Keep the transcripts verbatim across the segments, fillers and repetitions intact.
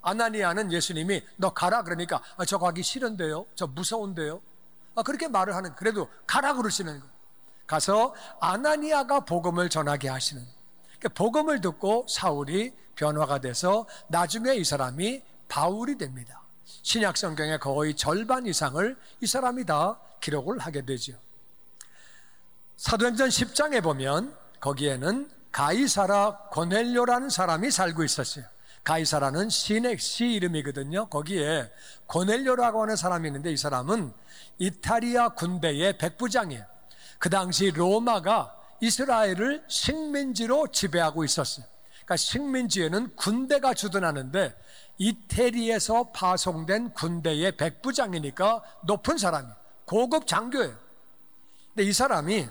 아나니아는 예수님이 너 가라 그러니까 아, 저 가기 싫은데요, 저 무서운데요, 아, 그렇게 말을 하는, 그래도 가라 그러시는 거예요. 가서 아나니아가 복음을 전하게 하시는, 그러니까 복음을 듣고 사울이 변화가 돼서 나중에 이 사람이 바울이 됩니다. 신약 성경의 거의 절반 이상을 이 사람이 다 기록을 하게 되죠. 사도행전 십 장에 보면 거기에는 가이사라 고넬료라는 사람이 살고 있었어요. 가이사라는 시내, 시 이름이거든요. 거기에 고넬료라고 하는 사람이 있는데 이 사람은 이탈리아 군대의 백부장이에요. 그 당시 로마가 이스라엘을 식민지로 지배하고 있었어요. 그러니까 식민지에는 군대가 주둔하는데 이태리에서 파송된 군대의 백부장이니까 높은 사람이에요. 고급 장교예요. 근데 이 사람이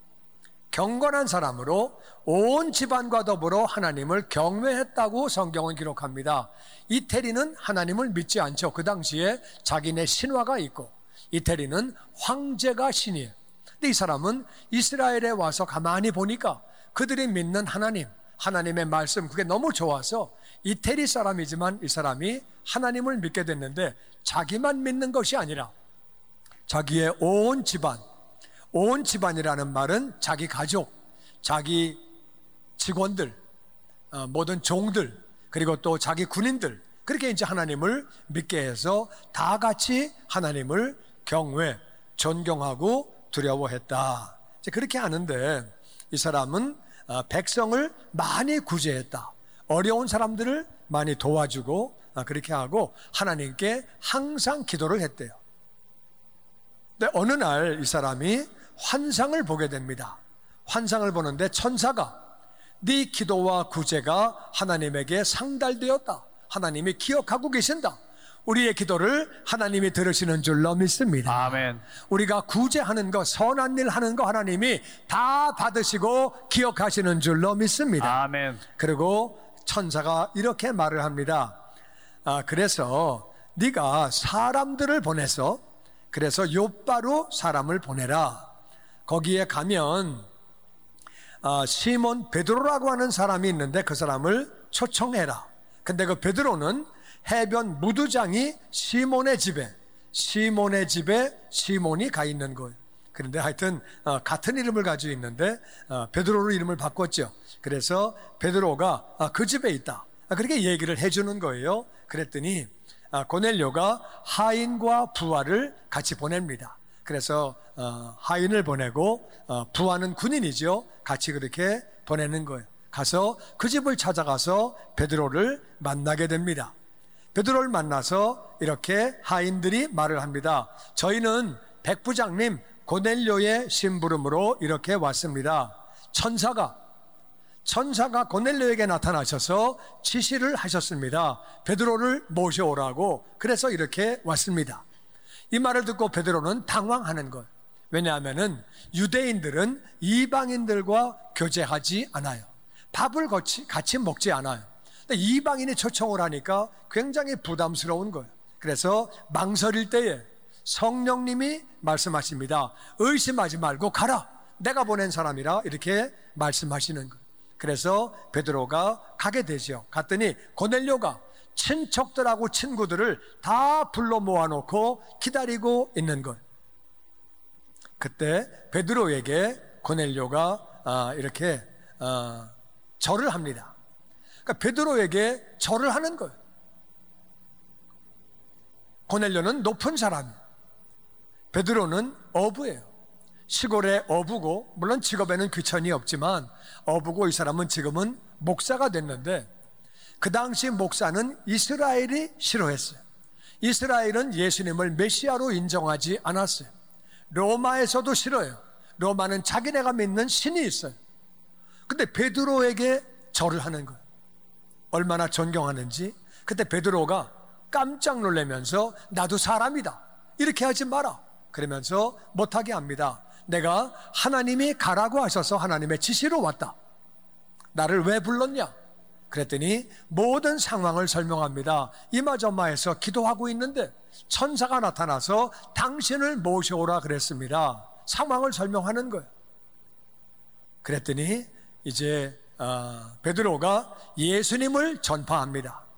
경건한 사람으로 온 집안과 더불어 하나님을 경외했다고 성경은 기록합니다. 이태리는 하나님을 믿지 않죠. 그 당시에 자기네 신화가 있고 이태리는 황제가 신이에요. 근데 이 사람은 이스라엘에 와서 가만히 보니까 그들이 믿는 하나님, 하나님의 말씀, 그게 너무 좋아서 이태리 사람이지만 이 사람이 하나님을 믿게 됐는데 자기만 믿는 것이 아니라 자기의 온 집안, 온 집안이라는 말은 자기 가족, 자기 직원들, 모든 종들, 그리고 또 자기 군인들, 그렇게 이제 하나님을 믿게 해서 다 같이 하나님을 경외, 존경하고 두려워했다. 이제 그렇게 하는데 이 사람은 백성을 많이 구제했다. 어려운 사람들을 많이 도와주고 그렇게 하고 하나님께 항상 기도를 했대요. 근데 어느 날 이 사람이 환상을 보게 됩니다. 환상을 보는데 천사가 네 기도와 구제가 하나님에게 상달되었다. 하나님이 기억하고 계신다. 우리의 기도를 하나님이 들으시는 줄로 믿습니다. 아멘. 우리가 구제하는 거, 선한 일 하는 거 하나님이 다 받으시고 기억하시는 줄로 믿습니다. 아멘. 그리고 천사가 이렇게 말을 합니다. 아, 그래서 네가 사람들을 보내서 그래서 요바로 사람을 보내라. 거기에 가면 아, 시몬 베드로라고 하는 사람이 있는데 그 사람을 초청해라. 근데 그 베드로는 해변 무두장이 시몬의 집에 시몬의 집에 시몬이 가 있는 거예요. 그런데 하여튼 어, 같은 이름을 가지고 있는데 어, 베드로로 이름을 바꿨죠. 그래서 베드로가 아, 그 집에 있다. 아, 그렇게 얘기를 해주는 거예요. 그랬더니 아, 고넬료가 하인과 부하를 같이 보냅니다. 그래서 어, 하인을 보내고 어, 부하는 군인이죠. 같이 그렇게 보내는 거예요. 가서 그 집을 찾아가서 베드로를 만나게 됩니다. 베드로를 만나서 이렇게 하인들이 말을 합니다. 저희는 백부장님 고넬료의 심부름으로 이렇게 왔습니다. 천사가 천사가 고넬료에게 나타나셔서 지시를 하셨습니다. 베드로를 모셔오라고. 그래서 이렇게 왔습니다. 이 말을 듣고 베드로는 당황하는 것. 왜냐하면은 유대인들은 이방인들과 교제하지 않아요. 밥을 같이, 같이 먹지 않아요. 이방인이 초청을 하니까 굉장히 부담스러운 거예요. 그래서 망설일 때에 성령님이 말씀하십니다. 의심하지 말고 가라. 내가 보낸 사람이라 이렇게 말씀하시는 거예요. 그래서 베드로가 가게 되죠. 갔더니 고넬료가 친척들하고 친구들을 다 불러 모아놓고 기다리고 있는 거예요. 그때 베드로에게 고넬료가 이렇게 절을 합니다. 그러니까 베드로에게 절을 하는 거예요. 고넬료는 높은 사람이에요. 베드로는 어부예요. 시골의 어부고, 물론 직업에는 귀천이 없지만 어부고, 이 사람은 지금은 목사가 됐는데 그 당시 목사는 이스라엘이 싫어했어요. 이스라엘은 예수님을 메시아로 인정하지 않았어요. 로마에서도 싫어요. 로마는 자기네가 믿는 신이 있어요. 근데 베드로에게 절을 하는 거예요. 얼마나 존경하는지. 그때 베드로가 깜짝 놀라면서 나도 사람이다. 이렇게 하지 마라. 그러면서 못하게 합니다. 내가 하나님이 가라고 하셔서 하나님의 지시로 왔다. 나를 왜 불렀냐? 그랬더니 모든 상황을 설명합니다. 이마저마해서 기도하고 있는데 천사가 나타나서 당신을 모셔오라 그랬습니다. 상황을 설명하는 거예요. 그랬더니 이제 어, 베드로가 예수님을 전파합니다.